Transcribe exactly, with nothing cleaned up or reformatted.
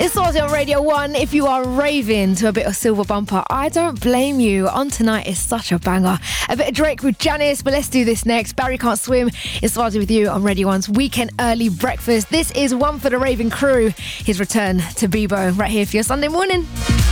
It's Swazi on Radio one. If you are raving to a bit of Silver Bumper, I don't blame you. On Tonight is such a banger. A bit of Drake with Janice, but let's do this next. Barry Can't Swim. It's Swazi with you on Radio one's Weekend Early Breakfast. This is one for the raving crew. His return to Bebo right here for your Sunday morning.